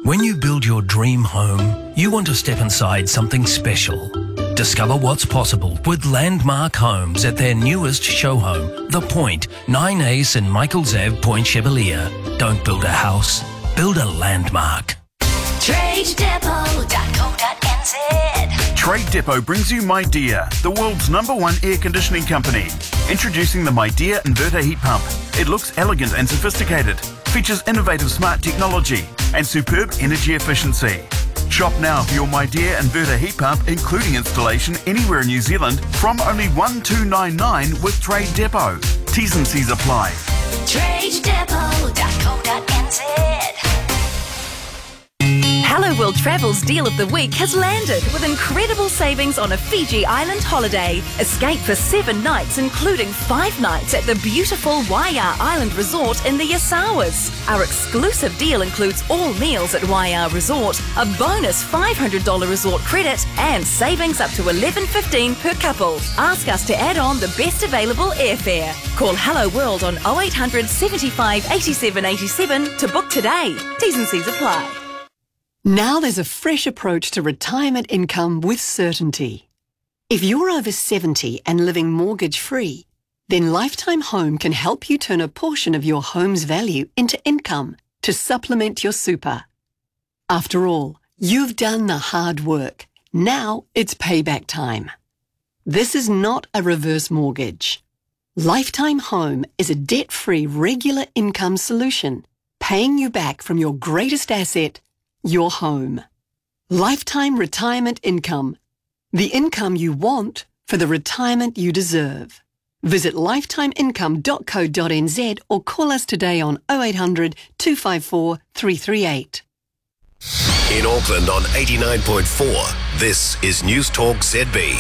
When you build your dream home, you want to step inside something special. Discover what's possible with Landmark Homes at their newest show home, The Point, 9A St Michael's Ave, Point Chevalier. Don't build a house, build a landmark. TradeDepot.co.nz. Trade Depot brings you MyDear, the world's #1 air conditioning company. Introducing the MyDear inverter heat pump. It looks elegant and sophisticated, features innovative smart technology and superb energy efficiency. Shop now for your MyDear inverter heat pump, including installation anywhere in New Zealand, from only $1,299 with Trade Depot. T's and C's apply. TradeDepot.co.nz. Hello World Travel's Deal of the Week has landed with incredible savings on a Fiji Island holiday. Escape for 7 nights, including 5 nights at the beautiful Waiā Island Resort in the Yasawas. Our exclusive deal includes all meals at Waiā Resort, a bonus $500 resort credit, and savings up to $11.15 per couple. Ask us to add on the best available airfare. Call Hello World on 0800 75 87 87 to book today. T's and C's apply. Now there's a fresh approach to retirement income with certainty. If you're over 70 and living mortgage-free, then Lifetime Home can help you turn a portion of your home's value into income to supplement your super. After all, you've done the hard work. Now it's payback time. This is not a reverse mortgage. Lifetime Home is a debt-free regular income solution, paying you back from your greatest asset, your home. Lifetime retirement income. The income you want for the retirement you deserve. Visit lifetimeincome.co.nz or call us today on 0800 254 338. In Auckland on 89.4, this is News Talk ZB.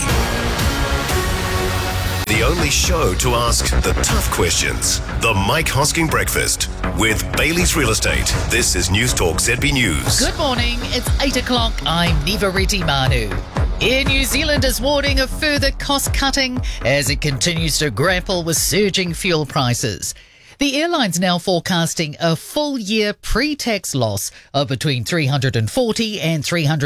The only show to ask the tough questions. The Mike Hosking Breakfast with Bailey's Real Estate. This is News Talk ZB News. Good morning. It's 8 o'clock. I'm Nivareti Manu. Air New Zealand is warning of further cost cutting as it continues to grapple with surging fuel prices. The airline's now forecasting a full-year pre-tax loss of between $340 and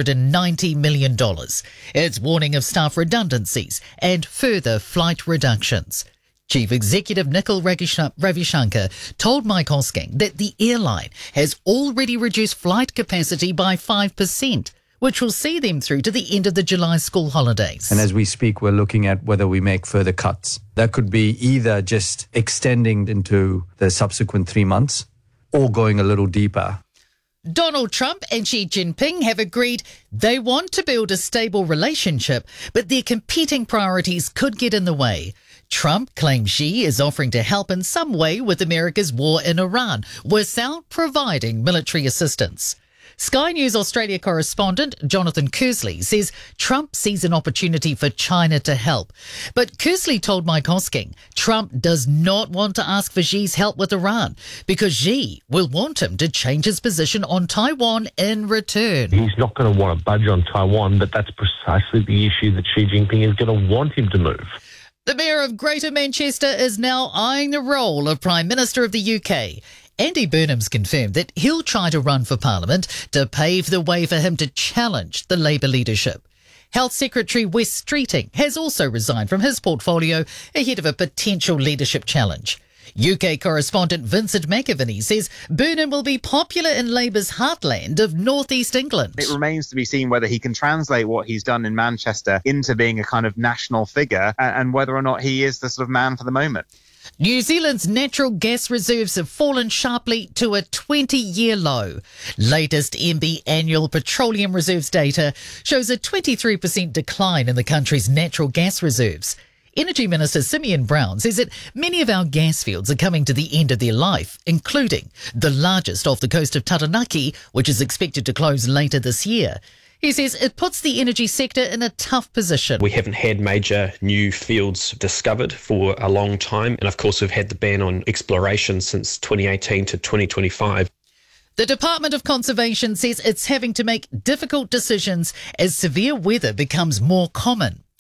$390 million. It's warning of staff redundancies and further flight reductions. Chief Executive Nikhil Ravishankar told Mike Hosking that the airline has already reduced flight capacity by 5%, which will see them through to the end of the July school holidays. And as we speak, we're looking at whether we make further cuts. That could be either just extending into the subsequent 3 months or going a little deeper. Donald Trump and Xi Jinping have agreed they want to build a stable relationship, but their competing priorities could get in the way. Trump claims Xi is offering to help in some way with America's war in Iran without providing military assistance. Sky News Australia correspondent Jonathan Kersley says Trump sees an opportunity for China to help. But Kersley told Mike Hosking Trump does not want to ask for Xi's help with Iran because Xi will want him to change his position on Taiwan in return. He's not going to want to budge on Taiwan, but that's precisely the issue that Xi Jinping is going to want him to move. The Mayor of Greater Manchester is now eyeing the role of Prime Minister of the UK. Andy Burnham's confirmed that he'll try to run for Parliament to pave the way for him to challenge the Labour leadership. Health Secretary Wes Streeting has also resigned from his portfolio ahead of a potential leadership challenge. UK correspondent Vincent McAviney says Burnham will be popular in Labour's heartland of North East England. It remains to be seen whether he can translate what he's done in Manchester into being a kind of national figure and whether or not he is the sort of man for the moment. New Zealand's natural gas reserves have fallen sharply to a 20-year low. Latest MB annual petroleum reserves data shows a 23% decline in the country's natural gas reserves. Energy Minister Simeon Brown says that many of our gas fields are coming to the end of their life, including the largest off the coast of Taranaki, which is expected to close later this year. He says it puts the energy sector in a tough position. We haven't had major new fields discovered for a long time. And of course, we've had the ban on exploration since 2018 to 2025. The Department of Conservation says it's having to make difficult decisions as severe weather becomes more common.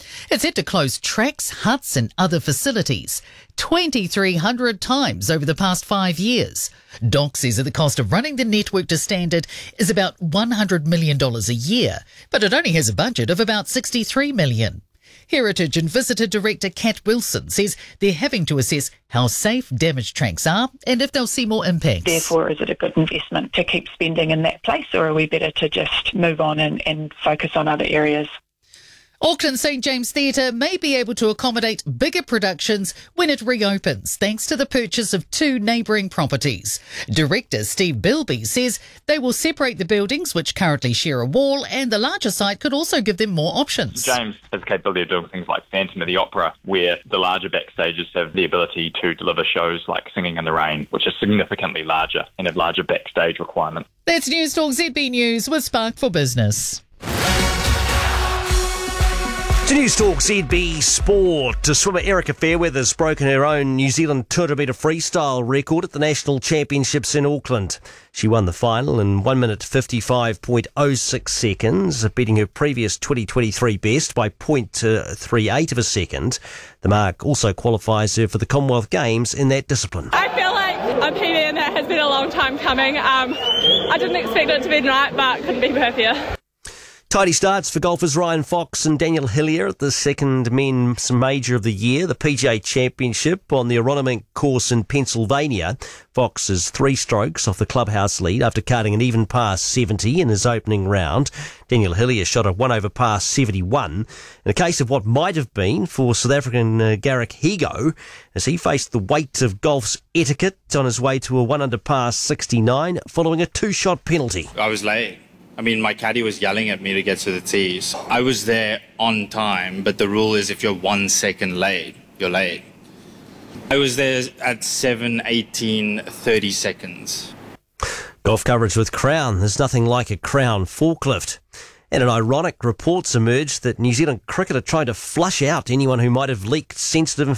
It's had to close tracks, huts and other facilities 2,300 times over the past 5 years. Doc says that the cost of running the network to standard is about $100 million a year, but it only has a budget of about $63 million. Heritage and Visitor Director Kat Wilson says they're having to assess how safe damaged tracks are and if they'll see more impacts. Therefore, is it a good investment to keep spending in that place, or are we better to just move on and focus on other areas? Auckland St James Theatre may be able to accommodate bigger productions when it reopens, thanks to the purchase of 2 neighbouring properties. Director Steve Bilby says they will separate the buildings, which currently share a wall, and the larger site could also give them more options. James has the capability of doing things like Phantom of the Opera, where the larger backstages have the ability to deliver shows like Singing in the Rain, which are significantly larger and have larger backstage requirements. That's News Talk ZB News with Spark for Business. To News Talk ZB Sport, swimmer Erica Fairweather's broken her own New Zealand 200 metre freestyle record at the National Championships in Auckland. She won the final in 1 minute 55.06 seconds, beating her previous 2023 best by 0.38 of a second. The mark also qualifies her for the Commonwealth Games in that discipline. I feel like a PB in that has been a long time coming. I didn't expect it to be right, but couldn't be happier. Tidy starts for golfers Ryan Fox and Daniel Hillier at the second men's major of the year, the PGA Championship on the Aronimink course in Pennsylvania. Fox is 3 strokes off the clubhouse lead after cutting an even par 70 in his opening round. Daniel Hillier shot a 1 over par 71 in a case of what might have been for South African Garrick Higo as he faced the weight of golf's etiquette on his way to a 1 under par 69 following a 2-shot penalty. I was late. I mean, my caddy was yelling at me to get to the tees. I was there on time, but the rule is if you're 1 second late, you're late. I was there at 7:18:30 seconds. Golf coverage with Crown. There's nothing like a Crown forklift. And an ironic reports emerged that New Zealand cricket are trying to flush out anyone who might have leaked sensitive